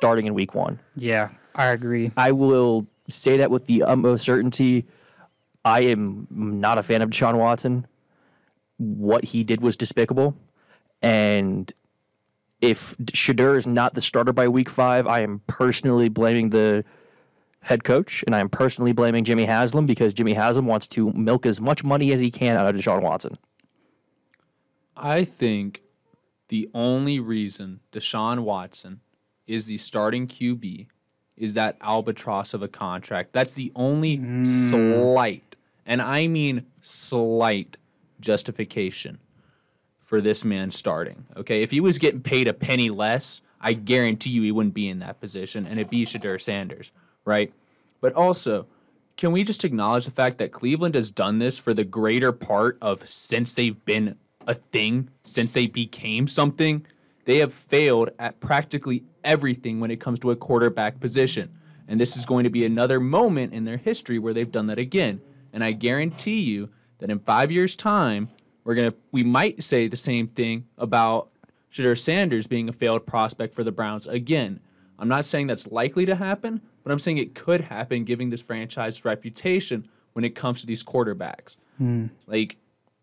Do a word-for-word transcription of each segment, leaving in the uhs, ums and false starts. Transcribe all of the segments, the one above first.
starting in week one. Yeah, I agree. I will say that with the utmost certainty. I am not a fan of Deshaun Watson. What he did was despicable. And if Shedeur is not the starter by week five, I am personally blaming the head coach, and I am personally blaming Jimmy Haslam because Jimmy Haslam wants to milk as much money as he can out of Deshaun Watson. I think the only reason Deshaun Watson is the starting Q B is that albatross of a contract. That's the only mm. slight, and I mean slight, justification for this man starting. Okay, if he was getting paid a penny less, I guarantee you he wouldn't be in that position, and it'd be Shedeur Sanders, right? But also, can we just acknowledge the fact that Cleveland has done this for the greater part of since they've been a thing, since they became something? They have failed at practically everything when it comes to a quarterback position. And this is going to be another moment in their history where they've done that again. And I guarantee you that in five years' time, we're gonna we might say the same thing about Shedeur Sanders being a failed prospect for the Browns again. I'm not saying that's likely to happen, but I'm saying it could happen given this franchise's reputation when it comes to these quarterbacks. Mm. Like,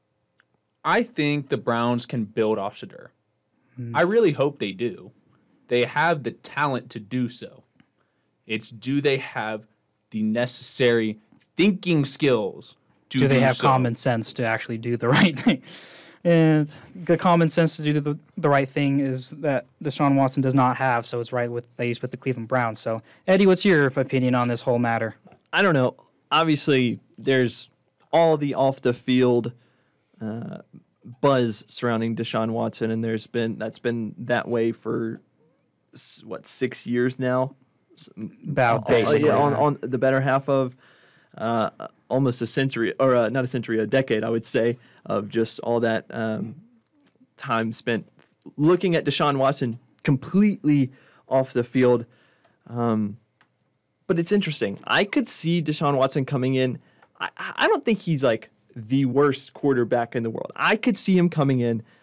I think the Browns can build off Shedeur. Mm. I really hope they do. They have the talent to do so. It's do they have the necessary thinking skills to do Do they have so? common sense to actually do the right thing? And the common sense to do the, the right thing is that Deshaun Watson does not have, so it's right with that he's with the Cleveland Browns. So, Eddie, what's your opinion on this whole matter? I don't know. Obviously, there's all the off-the-field uh, buzz surrounding Deshaun Watson, and there's been that's been that way for, what, six years now? About uh, basically. yeah, on, on the better half of uh, almost a century, or uh, not a century, a decade, I would say, of just all that um, time spent looking at Deshaun Watson completely off the field. Um, but it's interesting. I could see Deshaun Watson coming in. I, I don't think he's like the worst quarterback in the world. I could see him coming in